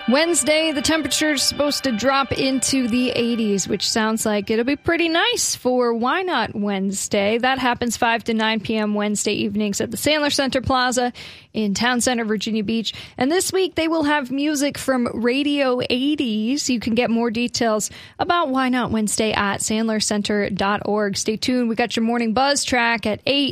Wednesday, the temperature's supposed to drop into the 80s, which sounds like it'll be pretty nice for Why Not Wednesday. That happens 5 to 9 p.m. Wednesday evenings at the Sandler Center Plaza in Town Center, Virginia Beach. And this week, they will have music from Radio 80s. You can get more details about Why Not Wednesday at sandlercenter.org. Stay tuned. We got your Morning Buzz track at 8.